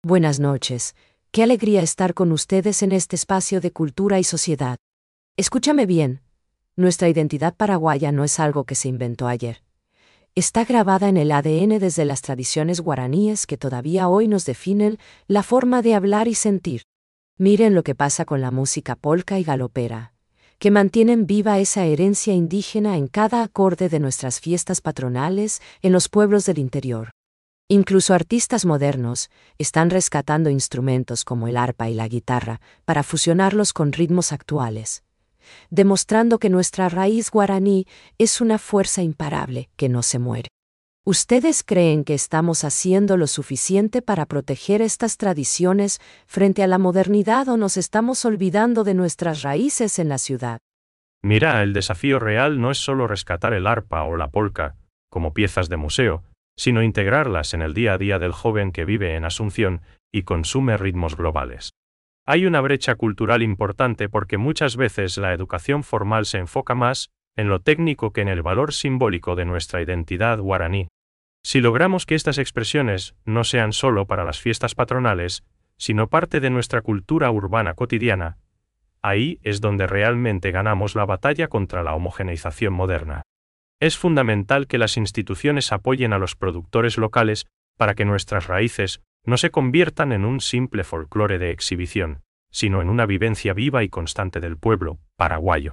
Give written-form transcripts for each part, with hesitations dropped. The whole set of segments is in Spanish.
Buenas noches. Qué alegría estar con ustedes en este espacio de cultura y sociedad. Escúchame bien. Nuestra identidad paraguaya no es algo que se inventó ayer. Está grabada en el ADN desde las tradiciones guaraníes que todavía hoy nos definen la forma de hablar y sentir. Miren lo que pasa con la música polca y galopera, que mantienen viva esa herencia indígena en cada acorde de nuestras fiestas patronales en los pueblos del interior. Incluso artistas modernos están rescatando instrumentos como el arpa y la guitarra para fusionarlos con ritmos actuales, demostrando que nuestra raíz guaraní es una fuerza imparable que no se muere. ¿Ustedes creen que estamos haciendo lo suficiente para proteger estas tradiciones frente a la modernidad o nos estamos olvidando de nuestras raíces en la ciudad? Mira, el desafío real no es solo rescatar el arpa o la polca como piezas de museo, sino integrarlas en el día a día del joven que vive en Asunción y consume ritmos globales. Hay una brecha cultural importante porque muchas veces la educación formal se enfoca más en lo técnico que en el valor simbólico de nuestra identidad guaraní. Si logramos que estas expresiones no sean solo para las fiestas patronales, sino parte de nuestra cultura urbana cotidiana, ahí es donde realmente ganamos la batalla contra la homogeneización moderna. Es fundamental que las instituciones apoyen a los productores locales para que nuestras raíces no se conviertan en un simple folclore de exhibición, sino en una vivencia viva y constante del pueblo paraguayo.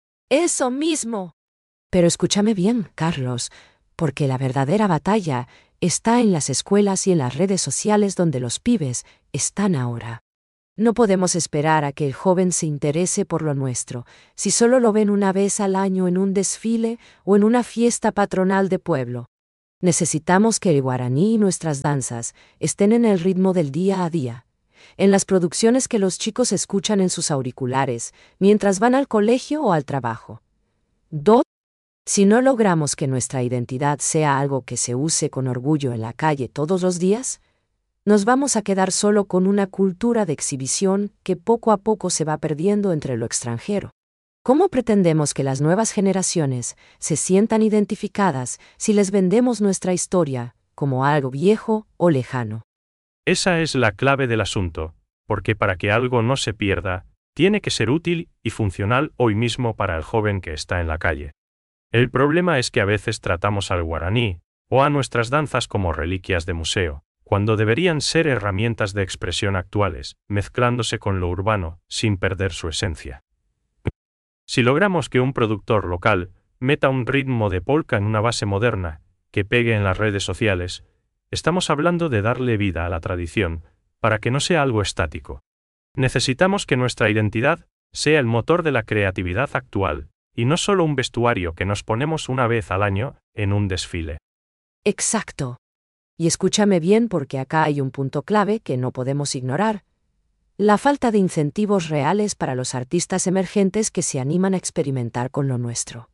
Eso mismo. Pero escúchame bien, Carlos, porque la verdadera batalla está en las escuelas y en las redes sociales donde los pibes están ahora. No podemos esperar a que el joven se interese por lo nuestro, si solo lo ven una vez al año en un desfile o en una fiesta patronal de pueblo. Necesitamos que el guaraní y nuestras danzas estén en el ritmo del día a día, en las producciones que los chicos escuchan en sus auriculares, mientras van al colegio o al trabajo. Si no logramos que nuestra identidad sea algo que se use con orgullo en la calle todos los días, nos vamos a quedar solo con una cultura de exhibición que poco a poco se va perdiendo entre lo extranjero. ¿Cómo pretendemos que las nuevas generaciones se sientan identificadas si les vendemos nuestra historia como algo viejo o lejano? Esa es la clave del asunto, porque para que algo no se pierda, tiene que ser útil y funcional hoy mismo para el joven que está en la calle. El problema es que a veces tratamos al guaraní o a nuestras danzas como reliquias de museo, cuando deberían ser herramientas de expresión actuales, mezclándose con lo urbano, sin perder su esencia. Si logramos que un productor local meta un ritmo de polka en una base moderna, que pegue en las redes sociales, estamos hablando de darle vida a la tradición, para que no sea algo estático. Necesitamos que nuestra identidad sea el motor de la creatividad actual, y no solo un vestuario que nos ponemos una vez al año en un desfile. Exacto. Y escúchame bien porque acá hay un punto clave que no podemos ignorar. La falta de incentivos reales para los artistas emergentes que se animan a experimentar con lo nuestro.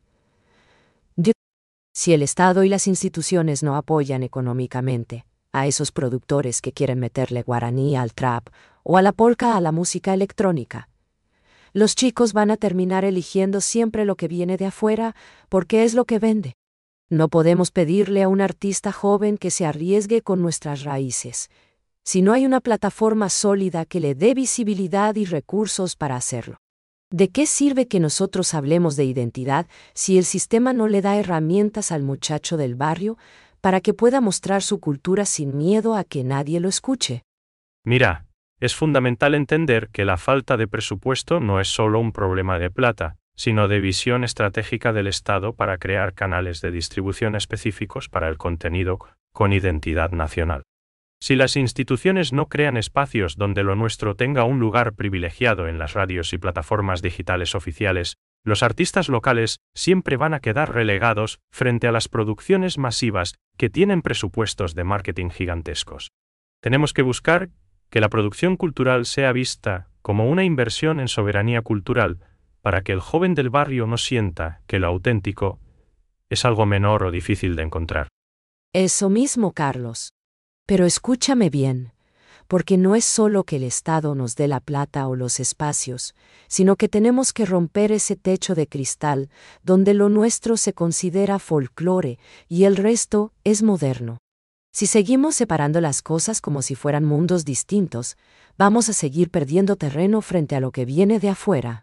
Si el Estado y las instituciones no apoyan económicamente a esos productores que quieren meterle guaraní al trap o a la polka a la música electrónica, los chicos van a terminar eligiendo siempre lo que viene de afuera porque es lo que vende. No podemos pedirle a un artista joven que se arriesgue con nuestras raíces, si no hay una plataforma sólida que le dé visibilidad y recursos para hacerlo. ¿De qué sirve que nosotros hablemos de identidad si el sistema no le da herramientas al muchacho del barrio para que pueda mostrar su cultura sin miedo a que nadie lo escuche? Mira, es fundamental entender que la falta de presupuesto no es solo un problema de plata, sino de visión estratégica del Estado para crear canales de distribución específicos para el contenido con identidad nacional. Si las instituciones no crean espacios donde lo nuestro tenga un lugar privilegiado en las radios y plataformas digitales oficiales, los artistas locales siempre van a quedar relegados frente a las producciones masivas que tienen presupuestos de marketing gigantescos. Tenemos que buscar que la producción cultural sea vista como una inversión en soberanía cultural, para que el joven del barrio no sienta que lo auténtico es algo menor o difícil de encontrar. Eso mismo, Carlos. Pero escúchame bien, porque no es solo que el Estado nos dé la plata o los espacios, sino que tenemos que romper ese techo de cristal donde lo nuestro se considera folclore y el resto es moderno. Si seguimos separando las cosas como si fueran mundos distintos, vamos a seguir perdiendo terreno frente a lo que viene de afuera.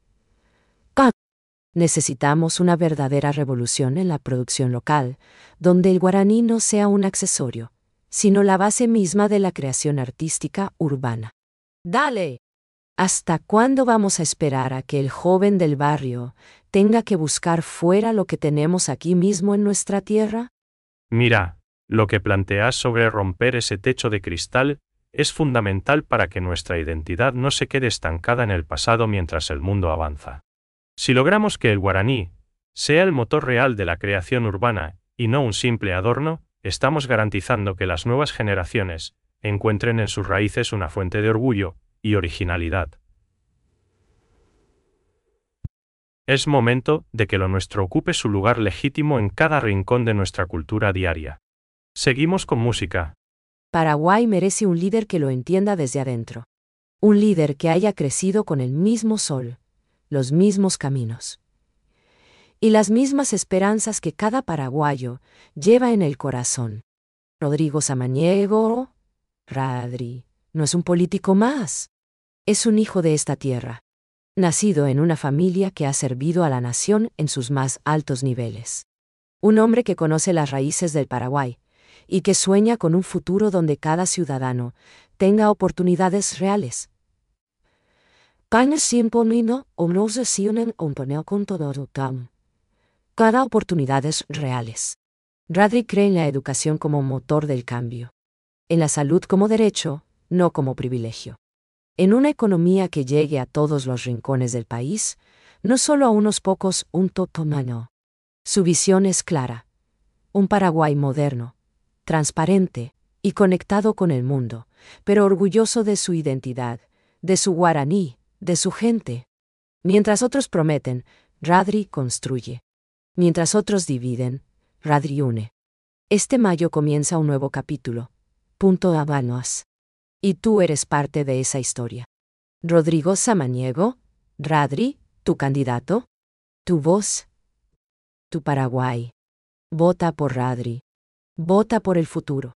Necesitamos una verdadera revolución en la producción local, donde el guaraní no sea un accesorio, sino la base misma de la creación artística urbana. ¡Dale! ¿Hasta cuándo vamos a esperar a que el joven del barrio tenga que buscar fuera lo que tenemos aquí mismo en nuestra tierra? Mira, lo que planteas sobre romper ese techo de cristal es fundamental para que nuestra identidad no se quede estancada en el pasado mientras el mundo avanza. Si logramos que el guaraní sea el motor real de la creación urbana y no un simple adorno, estamos garantizando que las nuevas generaciones encuentren en sus raíces una fuente de orgullo y originalidad. Es momento de que lo nuestro ocupe su lugar legítimo en cada rincón de nuestra cultura diaria. Seguimos con música. Paraguay merece un líder que lo entienda desde adentro. Un líder que haya crecido con el mismo sol, los mismos caminos y las mismas esperanzas que cada paraguayo lleva en el corazón. Rodrigo Samaniego, Radri, no es un político más. Es un hijo de esta tierra, nacido en una familia que ha servido a la nación en sus más altos niveles. Un hombre que conoce las raíces del Paraguay y que sueña con un futuro donde cada ciudadano tenga oportunidades reales. Cada oportunidades reales. Radri cree en la educación como motor del cambio. En la salud como derecho, no como privilegio. En una economía que llegue a todos los rincones del país, no solo a unos pocos, un totomano. Su visión es clara. Un Paraguay moderno, transparente y conectado con el mundo, pero orgulloso de su identidad, de su guaraní, de su gente. Mientras otros prometen, Radri construye. Mientras otros dividen, Radri une. Este mayo comienza un nuevo capítulo. Punto Habanos. Y tú eres parte de esa historia. Rodrigo Samaniego, Radri, tu candidato, tu voz, tu Paraguay. Vota por Radri. Vota por el futuro.